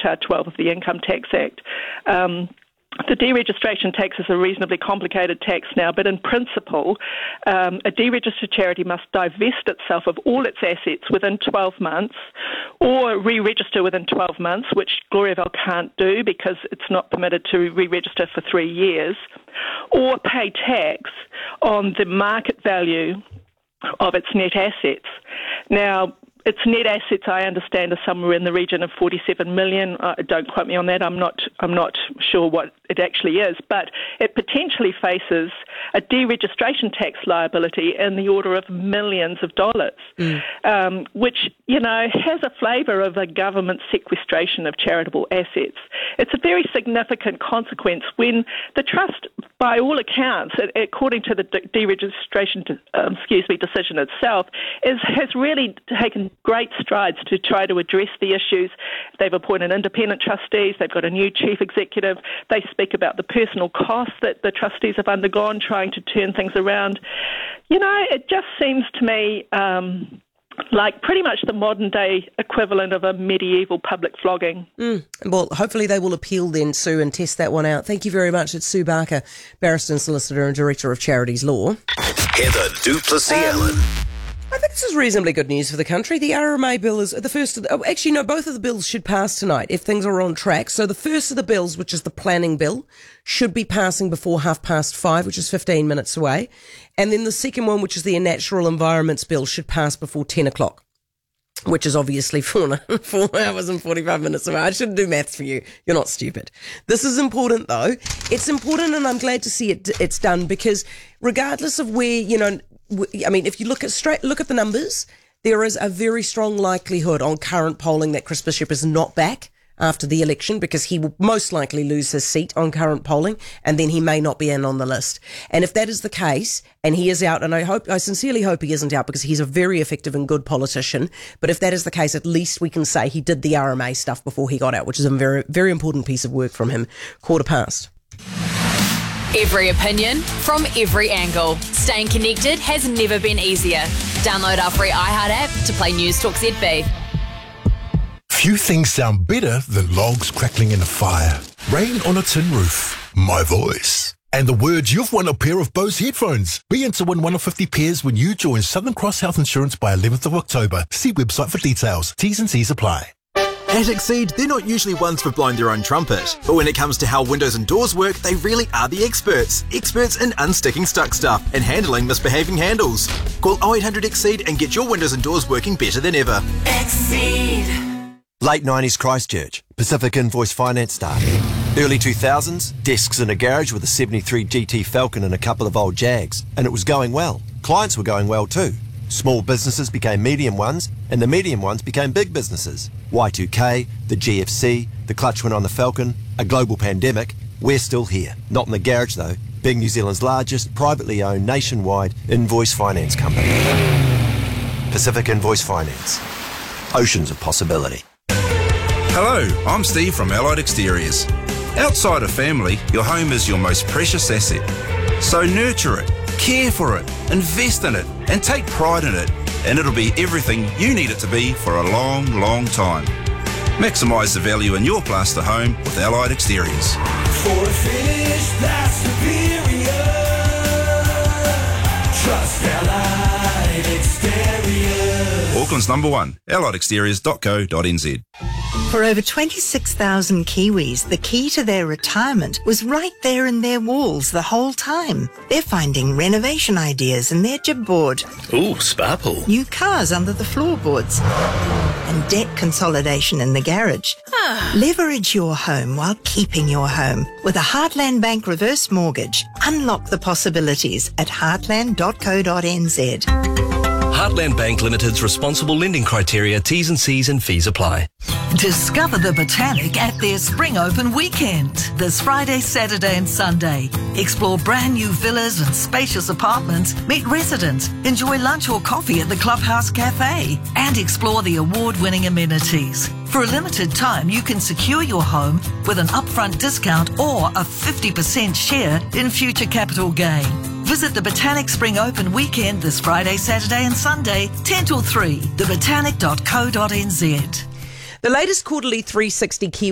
H.R. 12 of the Income Tax Act. The deregistration tax is a reasonably complicated tax now, but in principle, a deregistered charity must divest itself of all its assets within 12 months or re-register within 12 months, which Gloriavale can't do because it's not permitted to re-register for 3 years, or pay tax on the market value of its net assets. Now, its net assets, I understand, are somewhere in the region of 47 million. Don't quote me on that. I'm not sure what it actually is, but it potentially faces a deregistration tax liability in the order of millions of dollars, which, has a flavour of a government sequestration of charitable assets. It's a very significant consequence when the trust, by all accounts, according to the deregistration decision itself, has really taken great strides to try to address the issues. They've appointed independent trustees. They've got a new chief executive. They speak about the personal costs that the trustees have undergone trying to turn things around. It just seems to me like pretty much the modern-day equivalent of a medieval public flogging. Well, hopefully they will appeal then, Sue, and test that one out. Thank you very much. It's Sue Barker, barrister and solicitor and director of Charities Law. Heather du Plessis-Allen. I think this is reasonably good news for the country. The RMA bill is the first of both of the bills should pass tonight if things are on track. So the first of the bills, which is the planning bill, should be passing before 5:30, which is 15 minutes away. And then the second one, which is the Natural Environments Bill, should pass before 10 o'clock, which is obviously 4 hours and 45 minutes away. I shouldn't do maths for you. You're not stupid. This is important, though. It's important, and I'm glad to see it's done, because regardless of where, if you look at the numbers, there is a very strong likelihood on current polling that Chris Bishop is not back after the election, because he will most likely lose his seat on current polling, and then he may not be in on the list. And if that is the case, and he is out, and I sincerely hope he isn't out, because he's a very effective and good politician, but if that is the case, at least we can say he did the RMA stuff before he got out, which is a very, very important piece of work from him. 15:15. Every opinion from every angle. Staying connected has never been easier. Download our free iHeart app to play News Talk ZB. Few things sound better than logs crackling in a fire, rain on a tin roof, my voice, and the words you've won a pair of Bose headphones. Be in to win one of 50 pairs when you join Southern Cross Health Insurance by 11th of October. See website for details. T's and C's apply. At Exceed, they're not usually ones for blowing their own trumpet, but when it comes to how windows and doors work, they really are the experts. Experts in unsticking stuck stuff and handling misbehaving handles. Call 0800 Exceed and get your windows and doors working better than ever. Exceed. Late 90s Christchurch, Pacific Invoice Finance started. Early 2000s, desks in a garage with a 73 GT Falcon and a couple of old Jags, and it was going well. Clients were going well too. Small businesses became medium ones, and the medium ones became big businesses. Y2K, the GFC, the clutch went on the Falcon, a global pandemic. We're still here. Not in the garage though, being New Zealand's largest privately owned nationwide invoice finance company. Pacific Invoice Finance. Oceans of possibility. Hello, I'm Steve from Allied Exteriors. Outside of family, your home is your most precious asset. So nurture it, care for it, invest in it, and take pride in it, and it'll be everything you need it to be for a long, long time. Maximise the value in your plaster home with Allied Exteriors. For a finish that's superior, trust Allied Exteriors. Auckland's #1, alliedexteriors.co.nz. For over 26,000 Kiwis, the key to their retirement was right there in their walls the whole time. They're finding renovation ideas in their jib board. Ooh, spa pool. New cars under the floorboards. And debt consolidation in the garage. Leverage your home while keeping your home. With a Heartland Bank reverse mortgage, unlock the possibilities at heartland.co.nz. Heartland Bank Limited's responsible lending criteria, T's and C's and fees apply. Discover the Botanic at their Spring Open weekend. This Friday, Saturday and Sunday. Explore brand new villas and spacious apartments, meet residents, enjoy lunch or coffee at the Clubhouse Cafe, and explore the award-winning amenities. For a limited time, you can secure your home with an upfront discount or a 50% share in future capital gain. Visit the Botanic Spring Open weekend this Friday, Saturday and Sunday, 10 till 3, thebotanic.co.nz. The latest quarterly 360 Kiwi